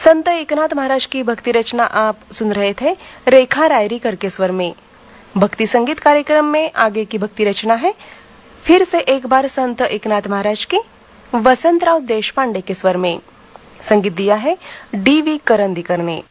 संत एकनाथ महाराज की भक्ति रचना आप सुन रहे थे रेखा रायरीकर के स्वर में। भक्ति संगीत कार्यक्रम में आगे की भक्ति रचना है फिर से एक बार संत एकनाथ महाराज की, वसंतराव देशपांडे के स्वर में। संगीत दिया है डी.वी. करंदीकर ने।